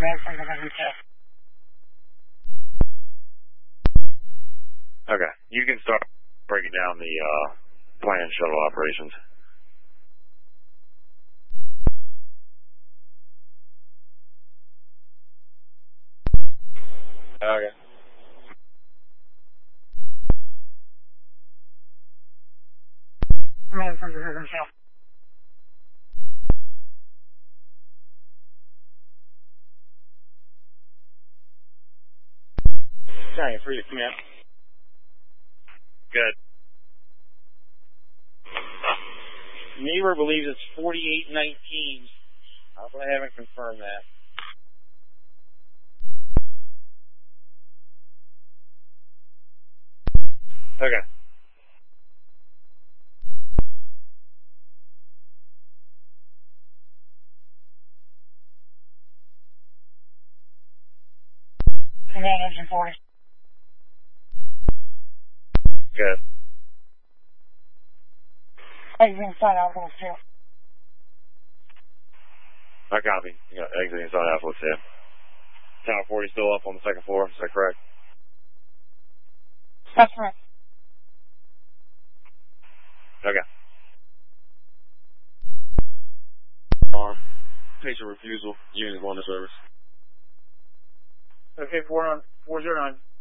Okay, you can start breaking down the planned shuttle operations. Okay. Giant, free to command. Good. Neighbor believes it's 4819. I haven't confirmed that. Okay. Command engine 40. Good. Exit inside Alpha 2. I copy. You got exit inside Alpha 2. Tower 40 still up on the second floor, is that correct? That's correct. Okay. Patient refusal. Unit 1 to service. Okay, 409.